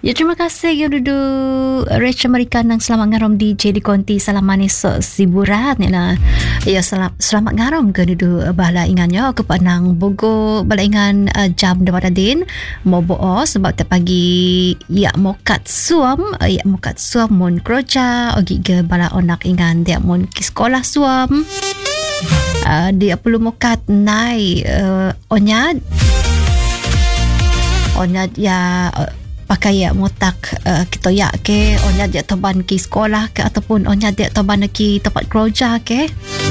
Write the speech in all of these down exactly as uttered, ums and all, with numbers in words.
Ya, terima kasih ya duduk Rachel Marikan nang selamat ngarom D J di konti salam manis so, siburan ya lah. Ya selamat selamat ngarom ke duduk bala ingannya ke panang bogo bala ingan uh, jam daripada din mau boos sebab tak pagi ya mokat suam ya mokat suam mon kroja ogi ke bala onak ingan dia mon ki sekolah suam uh, dia perlu mokat nai uh, onyad onyad ya uh, pakai ya motak uh, kita ya ke onya dia toban ki sekolah ke ataupun onya dia toban ki tempat kerja ke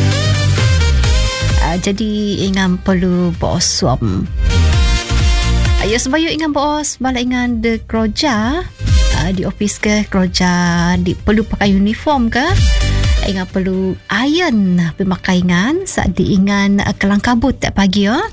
uh, jadi ingat perlu bos suam ayo sebayu ingat bos bala ingat de kerja uh, di office ke kerja di perlu pakai uniform ke ingat perlu iron pemakaian saat diingat uh, kelang kabut tak pagi ya.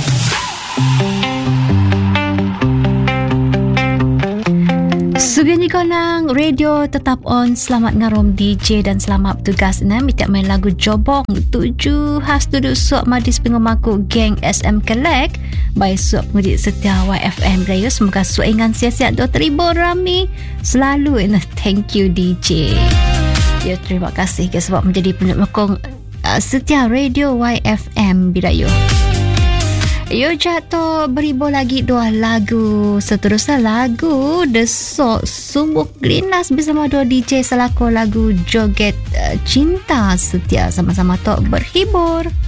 Subian jika nang radio tetap on. Selamat ngarom D J dan selamat bertugas na minta main lagu Jobong tujuh khas duduk suap madis pengomaku geng S M Kelek by suap mudik setia Y F M Radio. Semoga suap ingan siap-siap dua teribur rami selalu. And thank you D J ya, terima kasih ke sebab menjadi penyokong uh, setia radio Y F M Birayo. Yo jatuh beribu lagi dua lagu seterusnya lagu Desok Sumbuh Glinas bersama dua D J selaku lagu Joget uh, Cinta Setia sama-sama tok berhibur.